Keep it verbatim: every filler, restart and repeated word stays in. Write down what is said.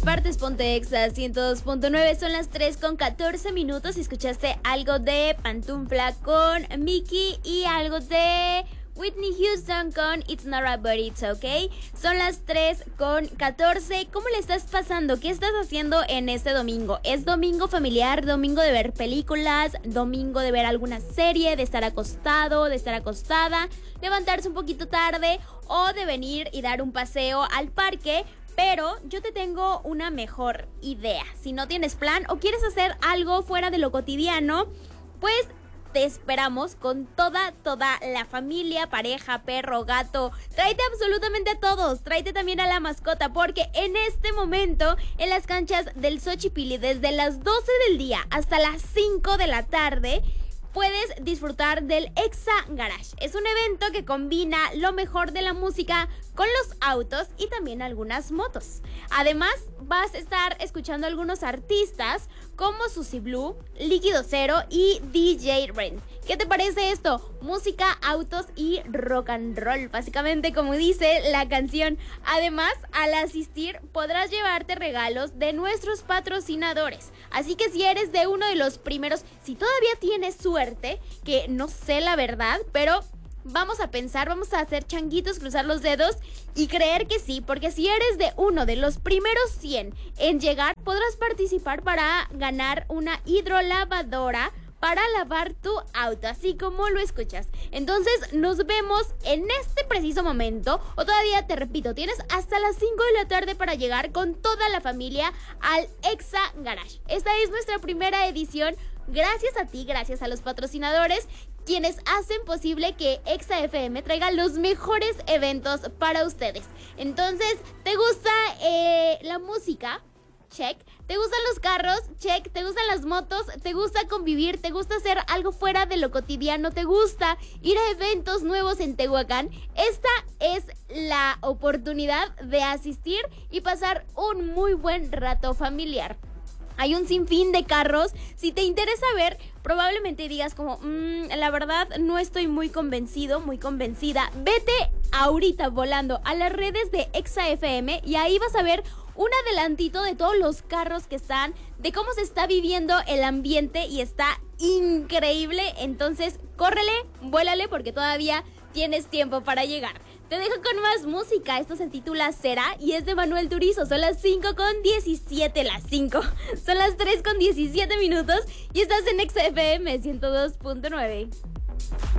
partes, ponte Exa ciento dos punto nueve. Son las tres con catorce minutos y escuchaste algo de Pantufla con Mickey y algo de Whitney Houston con It's Not Right But It's Okay. Son las tres con catorce. ¿Cómo le estás pasando? ¿Qué estás haciendo en este domingo? ¿Es domingo familiar, domingo de ver películas, domingo de ver alguna serie, de estar acostado, de estar acostada, levantarse un poquito tarde o de venir y dar un paseo al parque? Pero yo te tengo una mejor idea. Si no tienes plan o quieres hacer algo fuera de lo cotidiano, pues te esperamos con toda, toda la familia, pareja, perro, gato. Tráete absolutamente a todos, tráete también a la mascota, porque en este momento en las canchas del Xochipilli, desde las doce del día hasta las cinco de la tarde, puedes disfrutar del Exa Garage. Es un evento que combina lo mejor de la música con los autos y también algunas motos. Además, vas a estar escuchando algunos artistas como Susie Blue, Líquido Cero y D J Ren. ¿Qué te parece esto? Música, autos y rock and roll, básicamente como dice la canción. Además, al asistir podrás llevarte regalos de nuestros patrocinadores. Así que si eres de uno de los primeros, si todavía tienes suerte, que no sé la verdad, pero vamos a pensar, vamos a hacer changuitos, cruzar los dedos y creer que sí, porque si eres de uno de los primeros cien en llegar, podrás participar para ganar una hidrolavadora para lavar tu auto, así como lo escuchas. Entonces nos vemos en este preciso momento, o todavía te repito, tienes hasta las cinco de la tarde para llegar con toda la familia al Exa Garage. Esta es nuestra primera edición, gracias a ti, gracias a los patrocinadores, quienes hacen posible que Exa F M traiga los mejores eventos para ustedes. Entonces, ¿te gusta eh, la música? Check. ¿Te gustan los carros? Check. ¿Te gustan las motos? ¿Te gusta convivir? ¿Te gusta hacer algo fuera de lo cotidiano? ¿Te gusta ir a eventos nuevos en Tehuacán? Esta es la oportunidad de asistir y pasar un muy buen rato familiar. Hay un sinfín de carros. Si te interesa ver, probablemente digas como, mmm, la verdad no estoy muy convencido, muy convencida. Vete ahorita volando a las redes de Exa F M y ahí vas a ver un adelantito de todos los carros que están, de cómo se está viviendo el ambiente y está increíble. Entonces, córrele, vuélale porque todavía tienes tiempo para llegar. Te dejo con más música. Esto se titula Será y es de Manuel Turizo. Son las cinco con diecisiete, las cinco. Son las tres con diecisiete minutos y estás en Exa F M ciento dos punto nueve.